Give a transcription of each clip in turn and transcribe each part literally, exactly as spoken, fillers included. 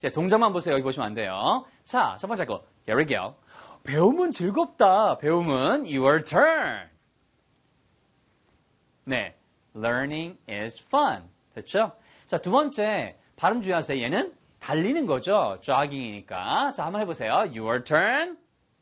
이제 동작만 보세요. 여기 보시면 안 돼요. 자, 첫 번째 거. Here we go. 배움은 즐겁다. 배움은 your turn. 네. Learning is fun. 됐죠? 자, 두 번째. 발음 주의하세요. 얘는 달리는 거죠. jogging이니까. 자, 한번 해보세요. Your turn.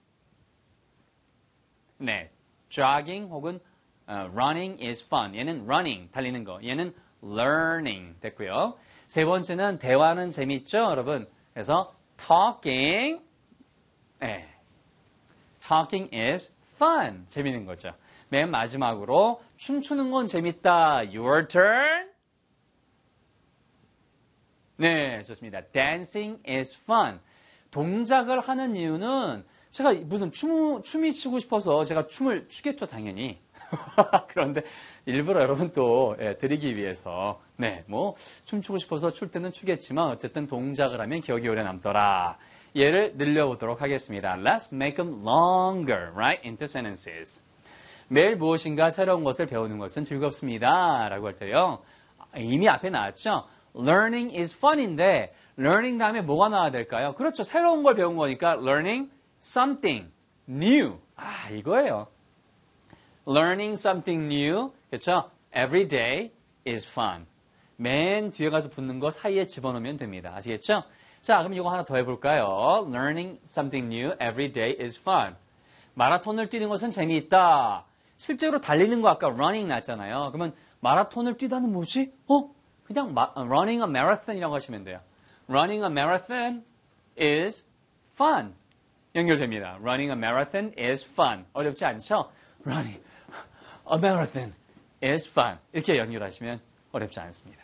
네. jogging 혹은 uh, running is fun. 얘는 running, 달리는 거. 얘는 learning 됐고요. 세 번째는 대화는 재밌죠, 여러분? 그래서 talking, 네. talking is fun. 재밌는 거죠. 맨 마지막으로 춤추는 건 재밌다. Your turn. 네, 좋습니다. Dancing is fun. 동작을 하는 이유는 제가 무슨 춤, 춤이 추고 싶어서 제가 춤을 추겠죠, 당연히. 그런데 일부러 여러분 또 예, 드리기 위해서 네, 뭐 춤추고 싶어서 출 때는 추겠지만 어쨌든 동작을 하면 기억이 오래 남더라. 얘를 늘려보도록 하겠습니다. Let's make them longer, right? Into sentences. 매일 무엇인가 새로운 것을 배우는 것은 즐겁습니다. 라고 할 때요. 이미 앞에 나왔죠? Learning is fun인데 learning 다음에 뭐가 나와야 될까요? 그렇죠. 새로운 걸 배운 거니까 learning something new. 아, 이거예요. Learning something new. 그렇죠? Every day is fun. 맨 뒤에 가서 붙는 거 사이에 집어넣으면 됩니다. 아시겠죠? 자, 그럼 이거 하나 더 해볼까요? Learning something new every day is fun. 마라톤을 뛰는 것은 재미있다. 실제로 달리는 거 아까 running 났잖아요. 그러면 마라톤을 뛰다는 뭐지? 어? 그냥 마, running a marathon이라고 하시면 돼요. Running a marathon is fun. 연결됩니다. Running a marathon is fun. 어렵지 않죠? Running a marathon is fun. 이렇게 연결하시면 어렵지 않습니다.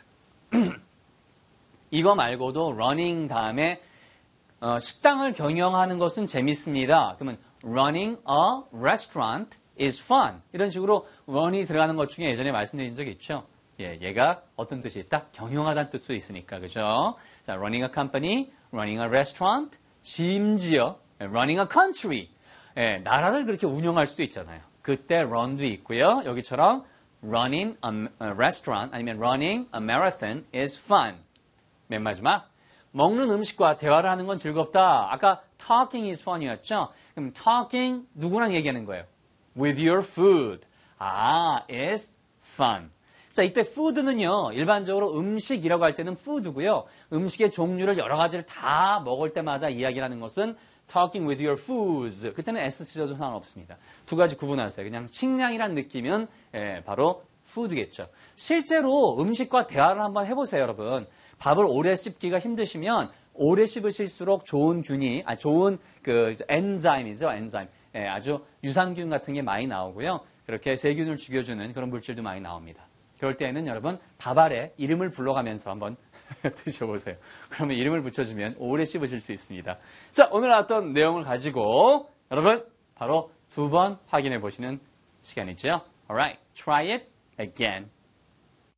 이거 말고도 running 다음에 어, 식당을 경영하는 것은 재밌습니다. 그러면 running a restaurant is fun. 이런 식으로 run이 들어가는 것 중에 예전에 말씀드린 적이 있죠. 예, 얘가 어떤 뜻이 있다? 경영하다는 뜻도 있으니까, 그죠? 자, running a company, running a restaurant, 심지어 running a country. 예, 나라를 그렇게 운영할 수도 있잖아요. 그때 run도 있고요. 여기처럼 running a restaurant 아니면 running a marathon is fun. 맨 마지막, 먹는 음식과 대화를 하는 건 즐겁다. 아까 talking is fun이었죠? 그럼 talking 누구랑 얘기하는 거예요? With your food. 아, is fun. 자, 이때 food는요, 일반적으로 음식이라고 할 때는 food고요. 음식의 종류를 여러 가지를 다 먹을 때마다 이야기를 하는 것은 talking with your foods. 그때는 S 쓰셔도 상관없습니다. 두 가지 구분하세요. 그냥 식량이란 느낌은 예, 바로 food겠죠. 실제로 음식과 대화를 한번 해보세요, 여러분. 밥을 오래 씹기가 힘드시면 오래 씹으실수록 좋은 균이, 아, 좋은 그 엔자임이죠, 엔자임. 예, 아주 유산균 같은 게 많이 나오고요. 그렇게 세균을 죽여주는 그런 물질도 많이 나옵니다. 그럴 때에는 여러분 밥 아래 이름을 불러가면서 한번 드셔보세요. 그러면 이름을 붙여주면 오래 씹으실 수 있습니다. 자, 오늘 나왔던 내용을 가지고 여러분 바로 두 번 확인해 보시는 시간이죠. Alright, try it again.